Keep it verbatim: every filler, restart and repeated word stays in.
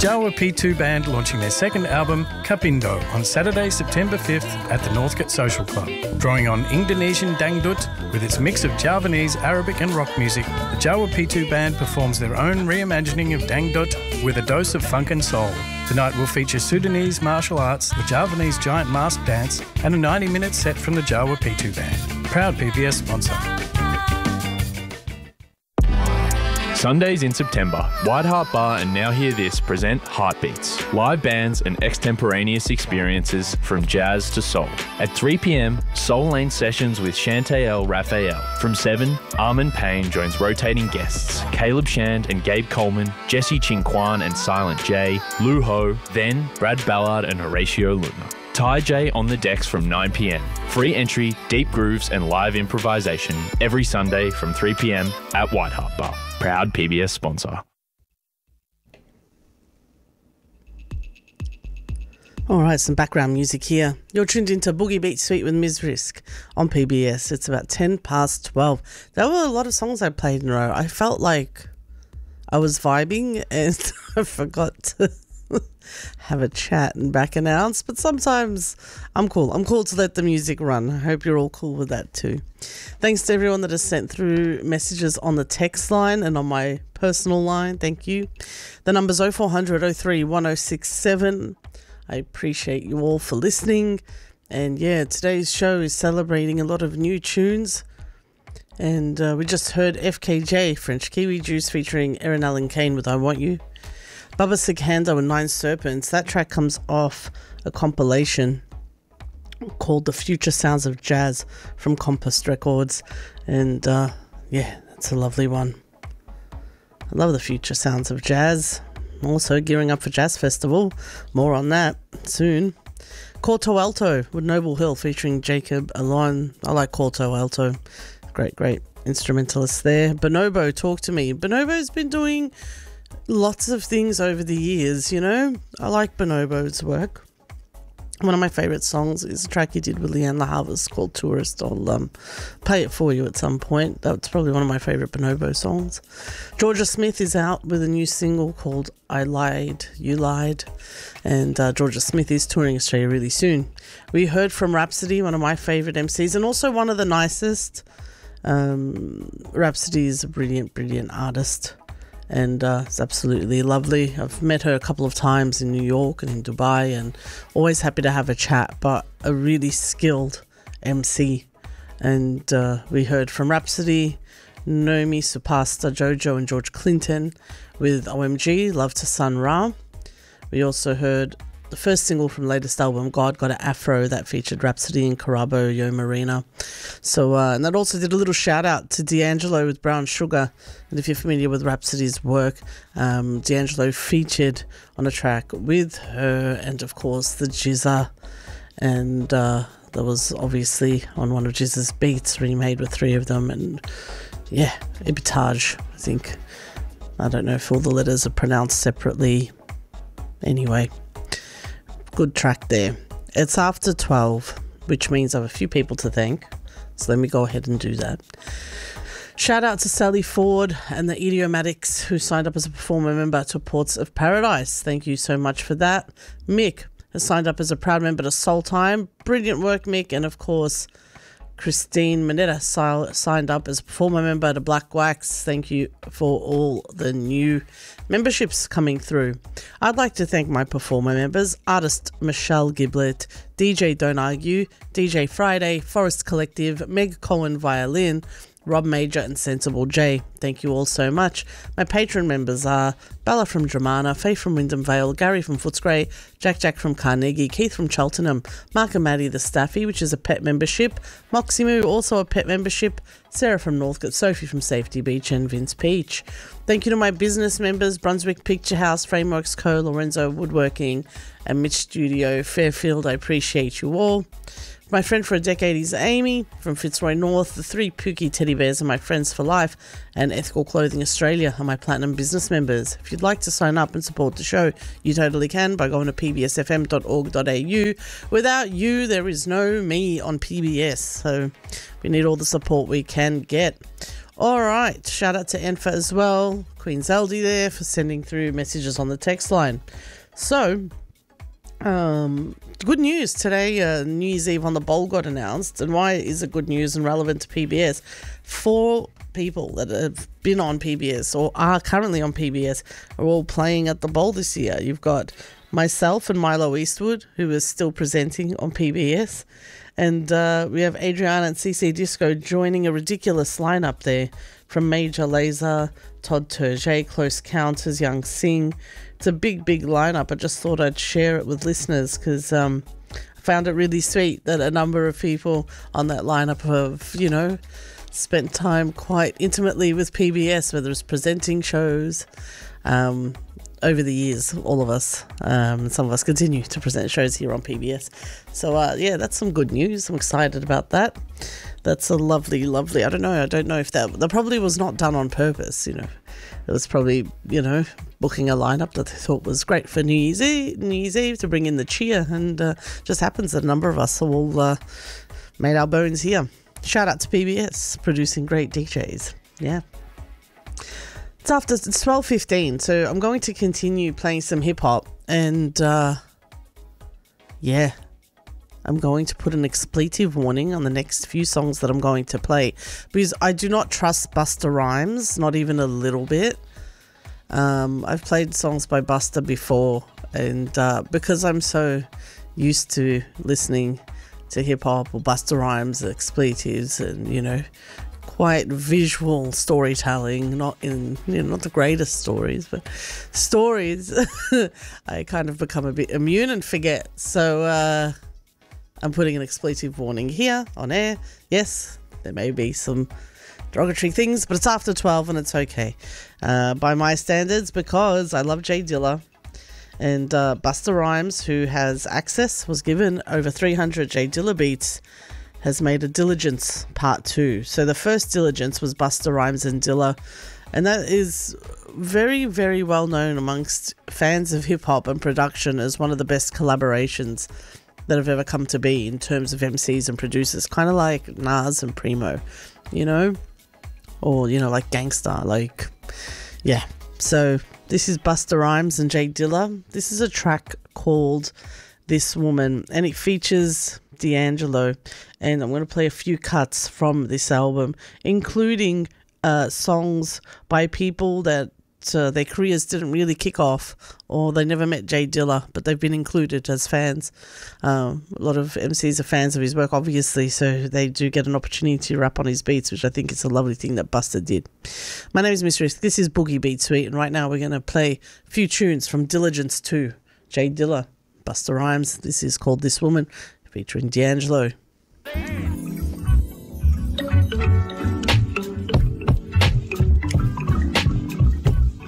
Jawa P two Band launching their second album, Kapindo, on Saturday, September fifth at the Northcote Social Club. Drawing on Indonesian dangdut with its mix of Javanese, Arabic and rock music, the Jawa P two Band performs their own reimagining of dangdut with a dose of funk and soul. The night will feature Sudanese martial arts, the Javanese giant mask dance and a ninety minute set from the Jawa P two Band. Proud P B S sponsor. Sundays in September, White Hart Bar and Now Hear This present Heartbeats, live bands and extemporaneous experiences from jazz to soul. At three p m, Soul Lane sessions with Chantael Raphael. From seven, Armin Payne joins rotating guests, Caleb Shand and Gabe Coleman, Jesse Ching Kwan and Silent J, Lou Ho, then Brad Ballard and Horatio Luna. Ty J on the decks from nine p m. Free entry, deep grooves and live improvisation every Sunday from three p m at White Hart Bar. Proud P B S sponsor. All right, some background music here. You're tuned into Boogie Beat Suite with Miz Risk on P B S. It's about ten past twelve. There were a lot of songs I played in a row. I felt like I was vibing and I forgot to have a chat and back announce, but sometimes I'm cool. I'm cool to let the music run. I hope you're all cool with that too. Thanks to everyone that has sent through messages on the text line and on my personal line. Thank you. The number's oh four hundred, oh three, one oh six seven. I appreciate you all for listening. And yeah, today's show is celebrating a lot of new tunes. And uh, we just heard F K J, French Kiwi Juice, featuring Erin Allen Kane with I Want You. Bubba Sikhando and Nine Serpents. That track comes off a compilation called The Future Sounds of Jazz from Compass Records. And uh, yeah, that's a lovely one. I love The Future Sounds of Jazz. Also gearing up for Jazz Festival. More on that soon. Corto Alto with Noble Hill featuring Jacob Alon. I like Corto Alto. Great, great instrumentalist there. Bonobo, Talk to Me. Bonobo's been doing lots of things over the years, you know. I like Bonobo's work. One of my favourite songs is a track he did with Leanne La Havas called Tourist. I'll um, play it for you at some point. That's probably one of my favourite Bonobo songs. Georgia Smith is out with a new single called I Lied, You Lied. And uh, Georgia Smith is touring Australia really soon. We heard from Rhapsody, one of my favourite M Cs, and also one of the nicest. Um, Rhapsody is a brilliant, brilliant artist. And uh, it's absolutely lovely. I've met her a couple of times in New York and in Dubai, and always happy to have a chat, but a really skilled M C. And uh, we heard from Rhapsody, Naomi Supasta, Jojo and George Clinton with O M G, Love to Sun Ra. We also heard the first single from latest album, God Got an Afro, that featured Rhapsody and Karabo, Yo Marina. So, uh, and that also did a little shout out to D'Angelo with Brown Sugar. And if you're familiar with Rhapsody's work, um, D'Angelo featured on a track with her and, of course, the Jizza. And uh, that was obviously on one of Jizza's beats, remade with three of them. And yeah, Ibitage, I think. I don't know if all the letters are pronounced separately. Anyway. Good track there. It's after twelve, which means I have a few people to thank. So let me go ahead and do that. Shout out to Sally Ford and the Idiomatics who signed up as a performer member to Ports of Paradise. Thank you so much for that. Mick has signed up as a proud member to Soul Time. Brilliant work, Mick. And of course, Christine Manetta signed up as a performer member to Black Wax. Thank you for all the new memberships coming through. I'd like to thank my performer members, artist Michelle Giblet, D J Don't Argue, D J Friday, Forest Collective, Meg Cohen Violin, Rob Major and Sensible J. Thank you all so much. My patron members are Bella from Dramana, Faye from Wyndham Vale, Gary from Footscray, Jack Jack from Carnegie, Keith from Cheltenham, Mark and Maddie the Staffy, which is a pet membership, Moximoo, also a pet membership, Sarah from Northcote, Sophie from Safety Beach and Vince Peach. Thank you to my business members, Brunswick Picture House, Frameworks Co, Lorenzo Woodworking and Mitch Studio Fairfield. I appreciate you all. My friend for a decade is Amy from Fitzroy North. The three Pookie teddy bears are my friends for life, and Ethical Clothing Australia are my platinum business members. If you'd like to sign up and support the show, you totally can by going to p b s f m dot org dot a u. Without you, there is no me on P B S, so we need all the support we can get. All right, shout out to Enfa as well. Queen Zeldy there for sending through messages on the text line. So, um, good news today. Uh, New Year's Eve on the Bowl got announced, and why is it good news and relevant to P B S? Four people that have been on P B S or are currently on P B S are all playing at the Bowl this year. You've got myself and Milo Eastwood, who is still presenting on P B S, and uh, we have Adriana and C C Disco joining a ridiculous lineup there from Major Lazer, Todd Terje, Close Counters, Young Sing. It's a big, big lineup. I just thought I'd share it with listeners because um, I found it really sweet that a number of people on that lineup have, you know, spent time quite intimately with P B S, whether it's presenting shows um, over the years, all of us. Um, some of us continue to present shows here on P B S. So, uh, yeah, that's some good news. I'm excited about that. That's a lovely, lovely, I don't know, I don't know if that, that probably was not done on purpose, you know. It was probably, you know, booking a lineup that they thought was great for New Year's Eve, New Year's Eve to bring in the cheer, and uh, just happens that a number of us all uh, made our bones here. Shout out to P B S, producing great D Js. Yeah. It's after, it's twelve fifteen, so I'm going to continue playing some hip-hop, and uh, yeah, I'm going to put an expletive warning on the next few songs that I'm going to play, because I do not trust Busta Rhymes, not even a little bit. Um, I've played songs by Busta before, and uh, because I'm so used to listening to hip-hop or Busta Rhymes, expletives, and, you know, quite visual storytelling, not in, you know, not the greatest stories, but stories, I kind of become a bit immune and forget. So uh, I'm putting an expletive warning here on air. Yes, there may be some derogatory things, but it's after twelve and it's okay uh, by my standards, because I love Jay Dilla. And uh, Busta Rhymes, who has access, was given over three hundred Jay Dilla beats, has made a Diligence Part two. So the first Diligence was Busta Rhymes and Dilla, and that is very, very well known amongst fans of hip-hop and production as one of the best collaborations that have ever come to be in terms of M Cs and producers, kind of like Nas and Primo, you know, or, you know, like Gangsta, like, yeah. So this is Busta Rhymes and Jay Dilla. This is a track called This Woman, and it features D'Angelo, and I'm going to play a few cuts from this album, including uh, songs by people that uh, their careers didn't really kick off, or they never met Jay Dilla, but they've been included as fans. Um, a lot of M Cs are fans of his work, obviously, so they do get an opportunity to rap on his beats, which I think is a lovely thing that Busta did. My name is Miss Risk. This is Boogie Beat Suite, and right now we're going to play a few tunes from Diligence two, Jay Dilla, Busta Rhymes. This is called This Woman, featuring D'Angelo.